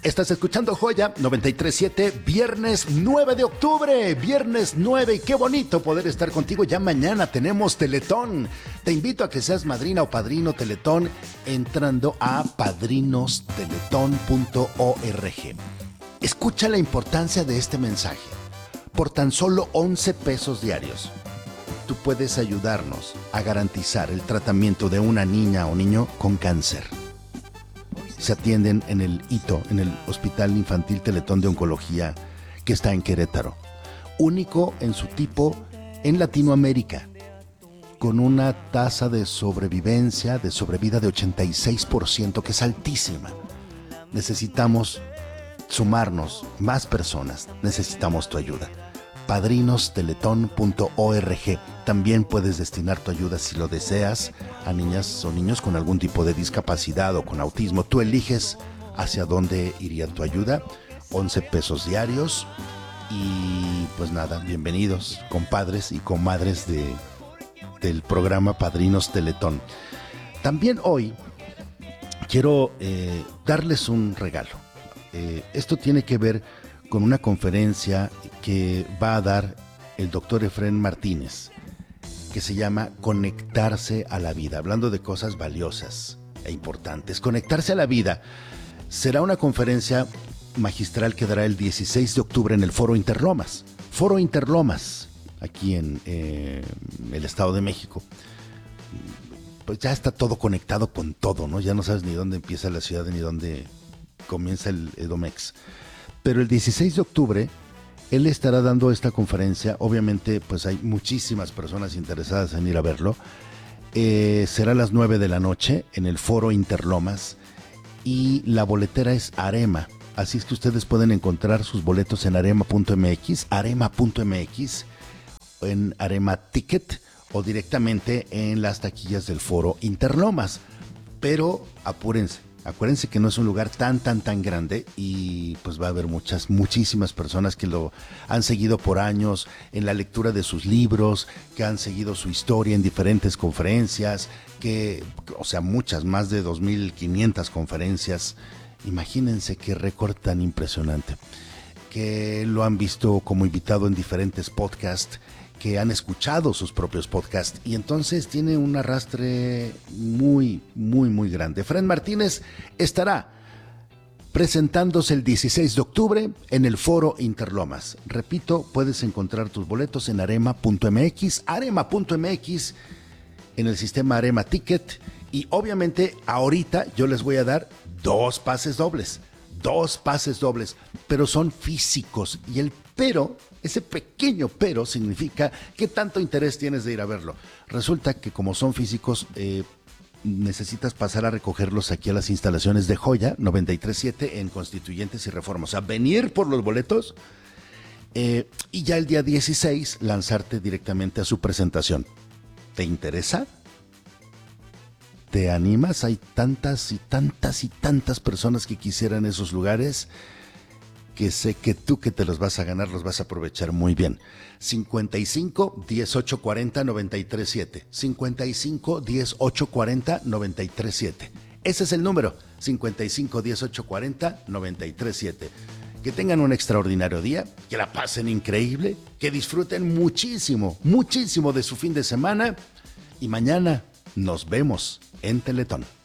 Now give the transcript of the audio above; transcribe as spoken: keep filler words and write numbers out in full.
Estás escuchando Joya noventa y tres punto siete, viernes nueve de octubre, viernes nueve, y qué bonito poder estar contigo. Ya mañana tenemos Teletón. Te invito a que seas madrina o padrino Teletón entrando a padrinos teletón punto org. Escucha la importancia de este mensaje. Por tan solo once pesos diarios, tú puedes ayudarnos a garantizar el tratamiento de una niña o niño con cáncer. Se atienden en el hito, en el Hospital Infantil Teletón de Oncología, que está en Querétaro. Único en su tipo en Latinoamérica, con una tasa de sobrevivencia, de sobrevida de ochenta y seis por ciento, que es altísima. Necesitamos sumarnos, más personas, necesitamos tu ayuda. padrinos teletón punto org. También puedes destinar tu ayuda, si lo deseas, a niñas o niños con algún tipo de discapacidad o con autismo. Tú eliges hacia dónde iría tu ayuda. once pesos diarios. Y pues nada, bienvenidos, compadres y comadres de, del programa Padrinos Teletón. También hoy quiero eh, darles un regalo. Eh, esto tiene que ver con una conferencia que va a dar el doctor Efrén Martínez, que se llama Conectarse a la Vida, hablando de cosas valiosas e importantes. Conectarse a la Vida será una conferencia magistral que dará el dieciséis de octubre en el Foro Interlomas. Foro Interlomas, aquí en eh, el Estado de México. Pues ya está todo conectado con todo, ¿no? Ya no sabes ni dónde empieza la ciudad ni dónde comienza el Edomex. Pero el dieciséis de octubre él estará dando esta conferencia. Obviamente pues hay muchísimas personas interesadas en ir a verlo. Eh, será a las nueve de la noche en el Foro Interlomas y la boletera es Arema. Así es que ustedes pueden encontrar sus boletos en arema punto mx, arema punto mx, en Arema Ticket o directamente en las taquillas del Foro Interlomas. Pero apúrense. Acuérdense que no es un lugar tan, tan, tan grande y pues va a haber muchas, muchísimas personas que lo han seguido por años en la lectura de sus libros, que han seguido su historia en diferentes conferencias, que, o sea, muchas, más de dos mil quinientas conferencias. Imagínense qué récord tan impresionante, que lo han visto como invitado en diferentes podcasts, que han escuchado sus propios podcasts, y entonces tiene un arrastre muy, muy, muy grande. Efrén Martínez estará presentándose el dieciséis de octubre en el Foro Interlomas. Repito, puedes encontrar tus boletos en arema punto mx, arema punto mx, en el sistema Arema Ticket, y obviamente ahorita yo les voy a dar dos pases dobles, dos pases dobles, pero son físicos, y el pero, ese pequeño pero significa qué tanto interés tienes de ir a verlo. Resulta que como son físicos, eh, necesitas pasar a recogerlos aquí a las instalaciones de Joya noventa y tres punto siete en Constituyentes y Reforma. O sea, venir por los boletos eh, y ya el día dieciséis lanzarte directamente a su presentación. ¿Te interesa? ¿Te animas? Hay tantas y tantas y tantas personas que quisieran esos lugares, que sé que tú que te los vas a ganar, los vas a aprovechar muy bien. cincuenta y cinco, dieciocho cuarenta, noventa y tres siete. cincuenta y cinco, dieciocho cuarenta, noventa y tres siete. Ese es el número, cincuenta y cinco, dieciocho cuarenta, noventa y tres siete. Que tengan un extraordinario día, que la pasen increíble, que disfruten muchísimo, muchísimo de su fin de semana, y mañana nos vemos en Teletón.